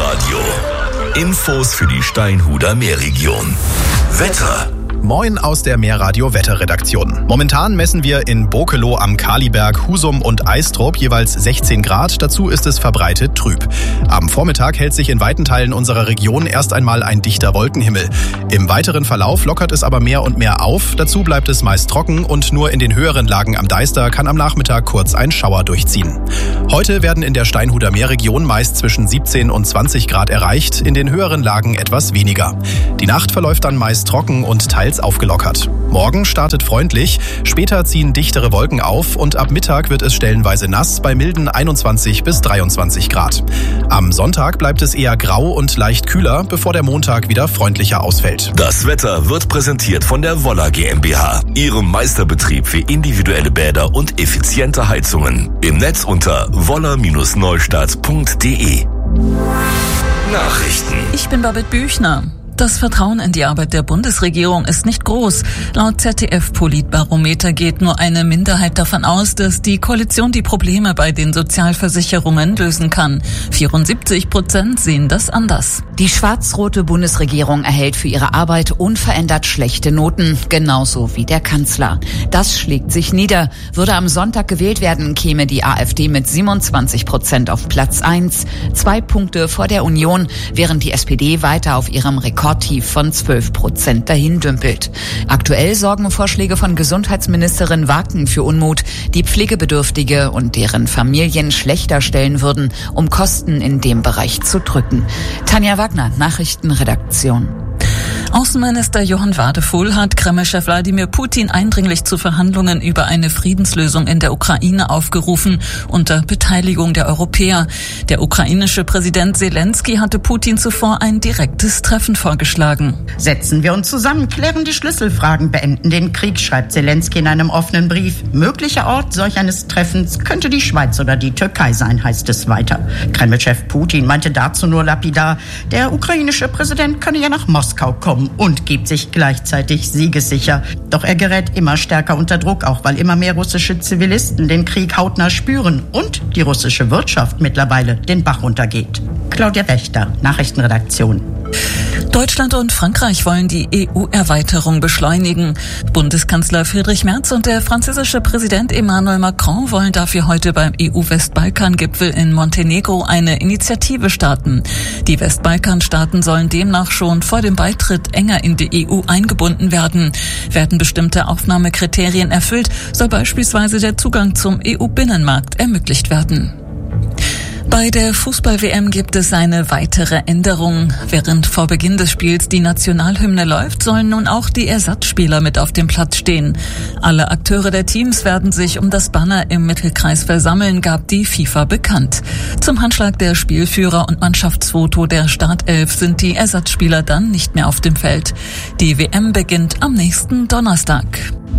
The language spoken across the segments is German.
Meerradio. Infos für die Steinhuder Meerregion. Wetter. Moin aus der Meerradio-Wetterredaktion. Momentan messen wir in Bokelow am Kaliberg, Husum und Eistrup jeweils 16 Grad. Dazu ist es verbreitet trüb. Am Vormittag hält sich in weiten Teilen unserer Region erst einmal ein dichter Wolkenhimmel. Im weiteren Verlauf lockert es aber mehr und mehr auf. Dazu bleibt es meist trocken und nur in den höheren Lagen am Deister kann am Nachmittag kurz ein Schauer durchziehen. Heute werden in der Steinhuder Meerregion meist zwischen 17 und 20 Grad erreicht, in den höheren Lagen etwas weniger. Die Nacht verläuft dann meist trocken und teils aufgelockert. Morgen startet freundlich, später ziehen dichtere Wolken auf und ab Mittag wird es stellenweise nass bei milden 21 bis 23 Grad. Am Sonntag bleibt es eher grau und leicht kühler, bevor der Montag wieder freundlicher ausfällt. Das Wetter wird präsentiert von der Woller GmbH, ihrem Meisterbetrieb für individuelle Bäder und effiziente Heizungen. Im Netz unter woller-neustadt.de. Nachrichten. Ich bin Babette Büchner. Das Vertrauen in die Arbeit der Bundesregierung ist nicht groß. Laut ZDF-Politbarometer geht nur eine Minderheit davon aus, dass die Koalition die Probleme bei den Sozialversicherungen lösen kann. 74% sehen das anders. Die schwarz-rote Bundesregierung erhält für ihre Arbeit unverändert schlechte Noten, genauso wie der Kanzler. Das schlägt sich nieder. Würde am Sonntag gewählt werden, käme die AfD mit 27% auf Platz 1, 2 Punkte vor der Union, während die SPD weiter auf ihrem Rekordtief von 12% dahin dümpelt. Aktuell sorgen Vorschläge von Gesundheitsministerin Waken für Unmut, die Pflegebedürftige und deren Familien schlechter stellen würden, um Kosten in dem Bereich zu drücken. Tanja Wagner, Nachrichtenredaktion. Außenminister Johann Wadefuhl hat Kreml-Chef Wladimir Putin eindringlich zu Verhandlungen über eine Friedenslösung in der Ukraine aufgerufen, unter Beteiligung der Europäer. Der ukrainische Präsident Zelensky hatte Putin zuvor ein direktes Treffen vorgeschlagen. Setzen wir uns zusammen, klären die Schlüsselfragen, beenden den Krieg, schreibt Zelensky in einem offenen Brief. Möglicher Ort solch eines Treffens könnte die Schweiz oder die Türkei sein, heißt es weiter. Kreml-Chef Putin meinte dazu nur lapidar, der ukrainische Präsident könne ja nach Moskau kommen und gibt sich gleichzeitig siegessicher. Doch er gerät immer stärker unter Druck, auch weil immer mehr russische Zivilisten den Krieg hautnah spüren und die russische Wirtschaft mittlerweile den Bach runtergeht. Claudia Wächter, Nachrichtenredaktion. Deutschland und Frankreich wollen die EU-Erweiterung beschleunigen. Bundeskanzler Friedrich Merz und der französische Präsident Emmanuel Macron wollen dafür heute beim EU-Westbalkan-Gipfel in Montenegro eine Initiative starten. Die Westbalkan-Staaten sollen demnach schon vor dem Beitritt enger in die EU eingebunden werden. Werden bestimmte Aufnahmekriterien erfüllt, soll beispielsweise der Zugang zum EU-Binnenmarkt ermöglicht werden. Bei der Fußball-WM gibt es eine weitere Änderung. Während vor Beginn des Spiels die Nationalhymne läuft, sollen nun auch die Ersatzspieler mit auf dem Platz stehen. Alle Akteure der Teams werden sich um das Banner im Mittelkreis versammeln, gab die FIFA bekannt. Zum Handschlag der Spielführer und Mannschaftsfoto der Startelf sind die Ersatzspieler dann nicht mehr auf dem Feld. Die WM beginnt am nächsten Donnerstag.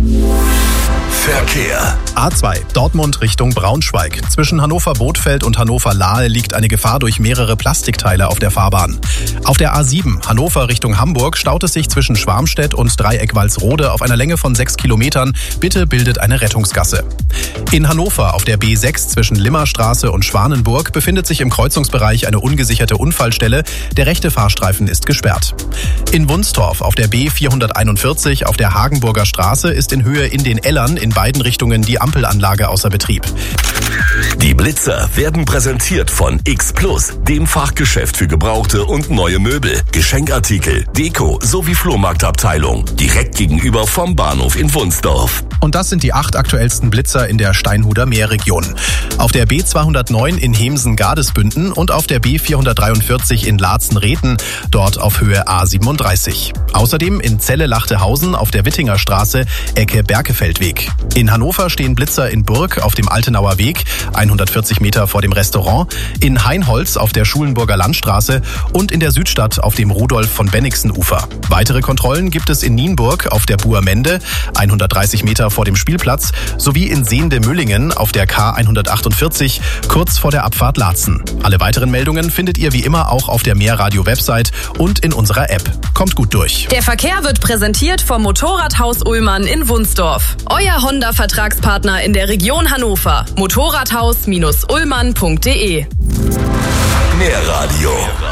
Verkehr. A2, Dortmund Richtung Braunschweig. Zwischen Hannover-Bothfeld und Hannover-Lahe liegt eine Gefahr durch mehrere Plastikteile auf der Fahrbahn. Auf der A7, Hannover Richtung Hamburg, staut es sich zwischen Schwarmstedt und Dreieck-Walsrode auf einer Länge von 6 Kilometern. Bitte bildet eine Rettungsgasse. In Hannover auf der B6 zwischen Limmerstraße und Schwanenburg befindet sich im Kreuzungsbereich eine ungesicherte Unfallstelle. Der rechte Fahrstreifen ist gesperrt. In Wunstorf auf der B441 auf der Hagenburger Straße ist in Höhe in den Ellern in beiden Richtungen die Ampelanlage außer Betrieb. Die Blitzer werden präsentiert von X Plus, dem Fachgeschäft für gebrauchte und neue Möbel, Geschenkartikel, Deko sowie Flohmarktabteilung. Direkt gegenüber vom Bahnhof in Wunsdorf. Und das sind die 8 aktuellsten Blitzer in der Steinhuder Meerregion. Auf der B209 in Hemsen-Gardesbünden und auf der B443 in Laatzen-Rethen, dort auf Höhe A37. Außerdem in Celle-Lachtehausen auf der Wittinger Straße, Ecke Berkefeldweg. In Hannover stehen Blitzer in Burg auf dem Altenauer Weg, 140 Meter vor dem Restaurant, in Hainholz auf der Schulenburger Landstraße und in der Südstadt auf dem Rudolf von Bennigsen-Ufer. Weitere Kontrollen gibt es in Nienburg auf der Buermende, 130 Meter vor dem Spielplatz, sowie in Sehnde-Müllingen auf der K148, kurz vor der Abfahrt Laatzen. Alle weiteren Meldungen findet ihr wie immer auch auf der Meerradio-Website und in unserer App. Kommt gut durch. Der Verkehr wird präsentiert vom Motorradhaus Ullmann in Wunsdorf. Euer Honda-Vertragspartner in der Region Hannover. Motorradhaus-ullmann.de Mehr Radio.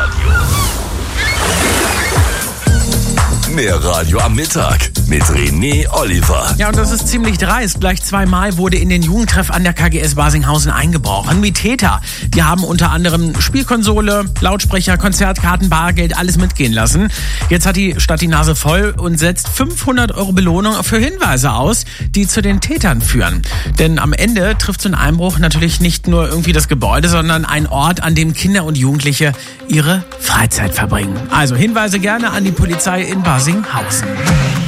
Mehr Radio am Mittag mit René Oliver. Ja, und das ist ziemlich dreist. Gleich zweimal wurde in den Jugendtreff an der KGS Basinghausen eingebrochen. Die Täter, die haben unter anderem Spielkonsole, Lautsprecher, Konzertkarten, Bargeld, alles mitgehen lassen. Jetzt hat die Stadt die Nase voll und setzt 500 € Belohnung für Hinweise aus, die zu den Tätern führen. Denn am Ende trifft so ein Einbruch natürlich nicht nur irgendwie das Gebäude, sondern einen Ort, an dem Kinder und Jugendliche ihre Freizeit verbringen. Also Hinweise gerne an die Polizei in Basinghausen.